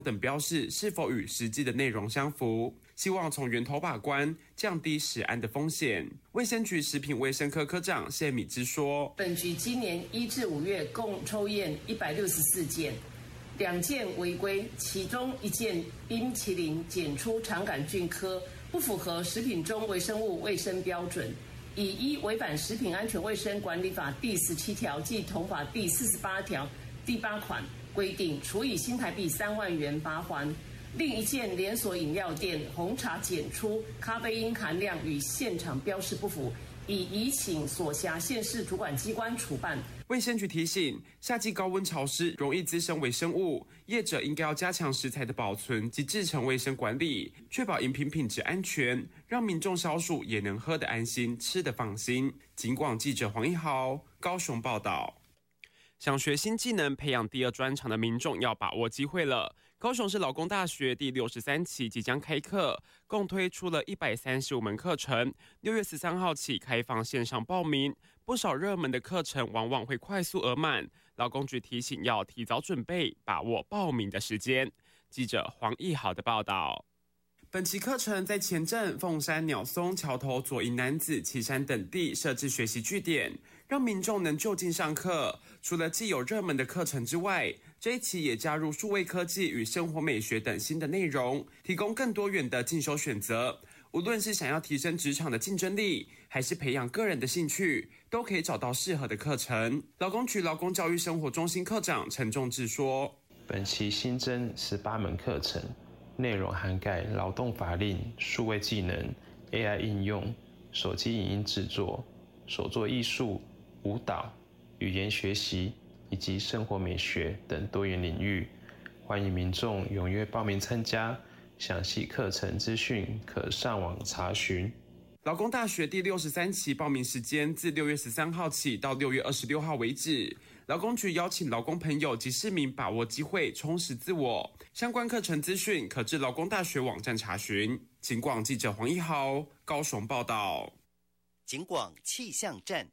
等标示是否与实际的内容相符，希望从源头把关，降低食安的风险。卫生局食品卫生科科长谢敏之说， 本局今年1至5月共抽验164件，2件违规，其中1件冰淇淋检出肠杆菌科，不符合食品中微生物卫生标准，以依违反食品安全卫生管理法第17条暨同法第48条第8款规定，处以新台币3万元罚锾。另1件连锁饮料店红茶检出咖啡因含量与现场标示不符，已请所辖县市主管机关处办。 卫生局提醒，夏季高温潮湿，容易滋生微生物，业者应该要加强食材的保存及制程卫生管理，确保饮品品质安全，让民众消暑也能喝得安心，吃得放心。警广记者黄一豪高雄报道。想学新技能、培养第二专长的民众要把握机会了。高雄市劳工大学第63期即将开课，共推出了135门课程，6月13号起开放线上报名。不少热门的课程往往会快速额满，劳工局提醒要提早准备，把握报名的时间。记者黄义豪的报道。本期课程在前镇、凤山、鸟松、桥头、左营男子、旗山等地设置学习据点，让民众能就近上课。除了既有热门的课程之外，这一期也加入数位科技与生活美学等新的内容，提供更多元的进修选择。无论是想要提升职场的竞争力，还是培养个人的兴趣，都可以找到适合的课程。劳工局劳工教育生活中心科长陈仲志说， 本期新增18门课程，内容涵盖劳动法令、数位技能、AI 应用、手机影音制作、手作艺术、舞蹈、语言学习以及生活美学等多元领域，欢迎民众踊跃报名参加。详细课程资讯可上网查询。 劳工大学第63期报名时间自6月13号起到6月26号为止。劳工局邀请劳工朋友及市民把握机会，充实自我。相关课程资讯可至劳工大学网站查询。警广记者黄一豪高雄报道。 警广气象站。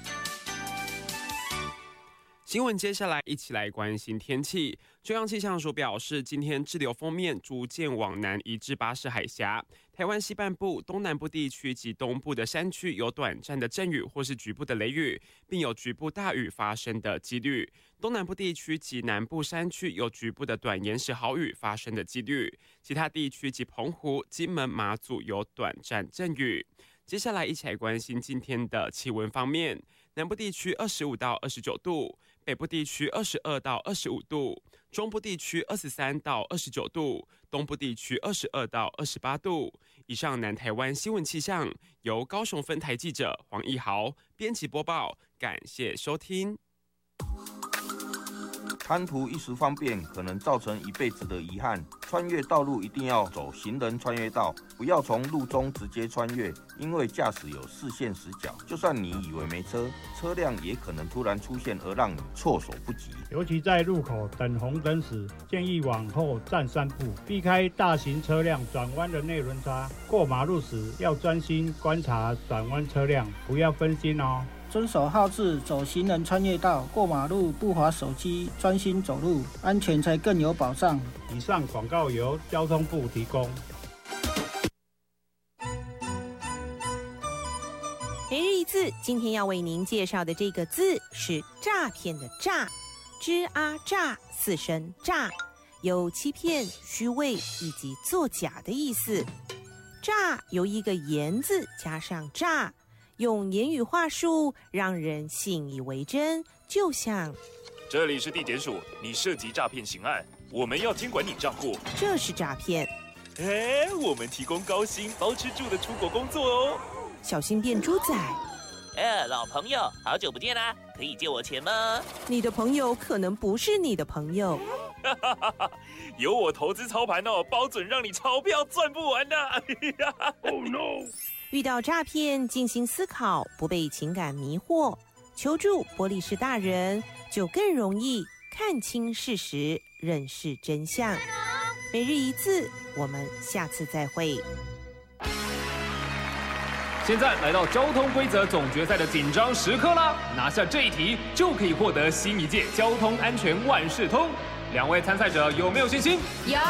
新闻接下来一起来关心天气。中央气象署表示，今天滞留锋面逐渐往南移至巴士海峡，台湾西半部、东南部地区及东部的山区有短暂的阵雨或是局部的雷雨，并有局部大雨发生的几率。东南部地区及南部山区有局部的短延时豪雨发生的几率，其他地区及澎湖、金门、马祖有短暂阵雨。接下来一起来关心今天的气温方面，南部地区25到29度，北部地区22到25度，中部地区23到29度，东部地区22到28度。以上南台湾新闻气象由高雄分台记者黄义豪编辑播报，感谢收听。 贪图一时方便，可能造成一辈子的遗憾。穿越道路一定要走行人穿越道，不要从路中直接穿越，因为驾驶有视线死角，就算你以为没车，车辆也可能突然出现而让你措手不及。 尤其在路口等红灯时，建议往后站3步，避开大型车辆转弯的内轮差。过马路时要专心观察转弯车辆，不要分心哦。 遵守号志，走行人穿越道，过马路不滑手机，专心走路，安全才更有保障。 以上广告由交通部提供。 每日一字，今天要为您介绍的这个字是诈骗的诈，吱啊诈，4声诈，有欺骗、虚伪以及作假的意思。诈由一个言字加上诈，用言语话术让人信以为真，就像这里是地检署，你涉及诈骗刑案，我们要监管你账户， 这是诈骗。 我们提供高薪包吃住的出国工作哦。 小心变猪仔。 老朋友，好久不见啦，可以借我钱吗？ 你的朋友可能不是你的朋友。 有我投资操盘哦，包准让你钞票赚不完的。 Oh no！ 遇到诈骗，静心思考，不被情感迷惑，求助玻璃士大人，就更容易看清事实，认识真相。每日一字，我们下次再会。 现在来到交通规则总决赛的紧张时刻啦！拿下这一题，就可以获得新一届交通安全万事通。 两位参赛者有没有信心？ 有。